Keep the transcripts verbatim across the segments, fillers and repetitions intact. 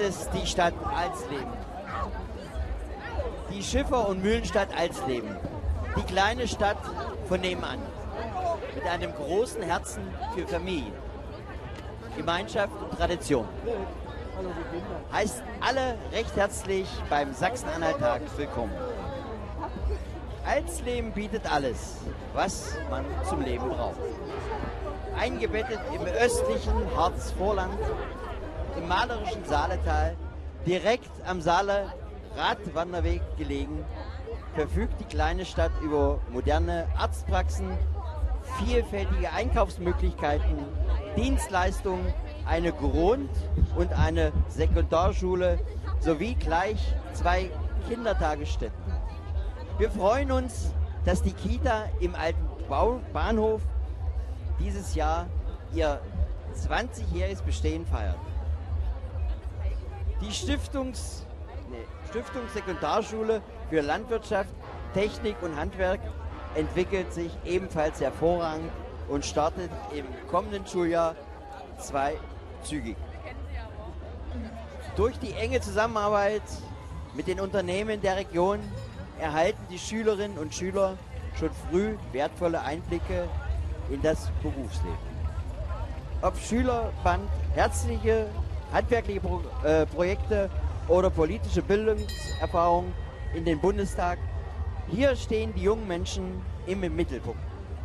es die Stadt Alsleben. Die Schiffer- und Mühlenstadt Alsleben. Die kleine Stadt von nebenan. Mit einem großen Herzen für Familie, Gemeinschaft und Tradition. Heißt alle recht herzlich beim Sachsen-Anhalt-Tag willkommen. Alsleben bietet alles, was man zum Leben braucht. Eingebettet im östlichen Harzvorland, im malerischen Saaletal, direkt am Saale Radwanderweg gelegen, verfügt die kleine Stadt über moderne Arztpraxen, vielfältige Einkaufsmöglichkeiten, Dienstleistungen, eine Grund- und eine Sekundarschule sowie gleich zwei Kindertagesstätten. Wir freuen uns, dass die Kita im alten Bau Bahnhof dieses Jahr ihr zwanzigjähriges Bestehen feiert. Die Stiftungs, nee, Stiftungssekundarschule für Landwirtschaft, Technik und Handwerk entwickelt sich ebenfalls hervorragend und startet im kommenden Schuljahr zweizügig. Durch die enge Zusammenarbeit mit den Unternehmen der Region erhalten die Schülerinnen und Schüler schon früh wertvolle Einblicke in das Berufsleben. Ob Schülerband, herzliche, handwerkliche Pro äh, Projekte oder politische Bildungserfahrung in den Bundestag, hier stehen die jungen Menschen im Mittelpunkt.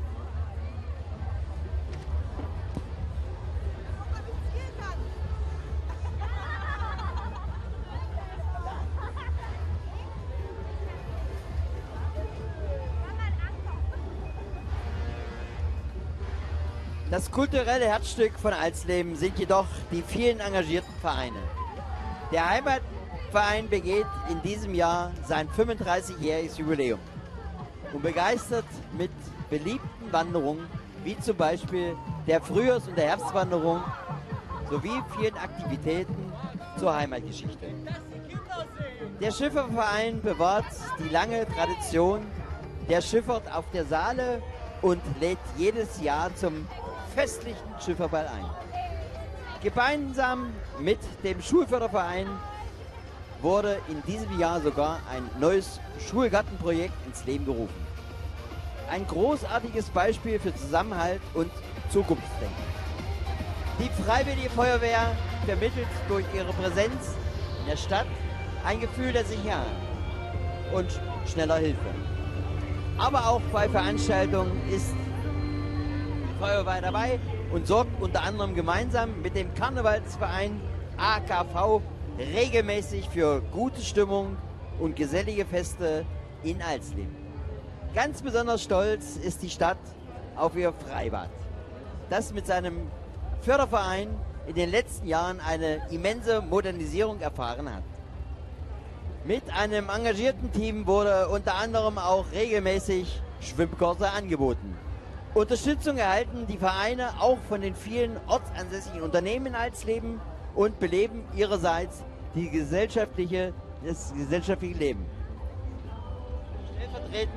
Das kulturelle Herzstück von Alsleben sind jedoch die vielen engagierten Vereine. Der Heimatverein begeht in diesem Jahr sein fünfunddreißigjähriges Jubiläum und begeistert mit beliebten Wanderungen, wie zum Beispiel der Frühjahrs- und der Herbstwanderung, sowie vielen Aktivitäten zur Heimatgeschichte. Der Schifferverein bewahrt die lange Tradition der Schifffahrt auf der Saale und lädt jedes Jahr zum festlichen Schifferball ein. Gemeinsam mit dem Schulförderverein wurde in diesem Jahr sogar ein neues Schulgartenprojekt ins Leben gerufen. Ein großartiges Beispiel für Zusammenhalt und Zukunftsdenken. Die Freiwillige Feuerwehr vermittelt durch ihre Präsenz in der Stadt ein Gefühl der Sicherheit und schneller Hilfe. Aber auch bei Veranstaltungen ist die Feuerwehr dabei und sorgt unter anderem gemeinsam mit dem Karnevalsverein A K V regelmäßig für gute Stimmung und gesellige Feste in Alsleben. Ganz besonders stolz ist die Stadt auf ihr Freibad, das mit seinem Förderverein in den letzten Jahren eine immense Modernisierung erfahren hat. Mit einem engagierten Team wurde unter anderem auch regelmäßig Schwimmkurse angeboten. Unterstützung erhalten die Vereine auch von den vielen ortsansässigen Unternehmen in Alsleben und beleben ihrerseits die gesellschaftliche, das gesellschaftliche Leben. Stellvertretend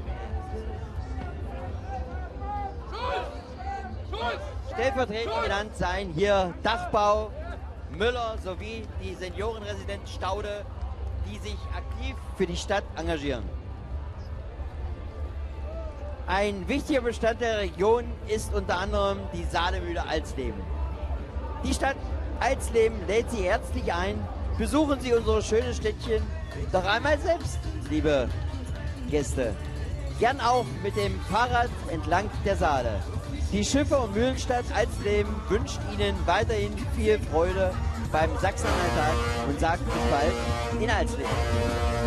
Stellvertretend genannt seien hier Dachbau, Müller sowie die Seniorenresidenz Staude, die sich aktiv für die Stadt engagieren. Ein wichtiger Bestandteil der Region ist unter anderem die Saalemühle Alsleben. Die Stadt Alsleben lädt Sie herzlich ein. Besuchen Sie unsere schöne Städtchen doch einmal selbst, liebe Gäste. Gern auch mit dem Fahrrad entlang der Saale. Die Schiffer- und Mühlenstadt Alsleben wünscht Ihnen weiterhin viel Freude beim Sachsen-Anhalt-Tag und sagt bis bald in Alsleben.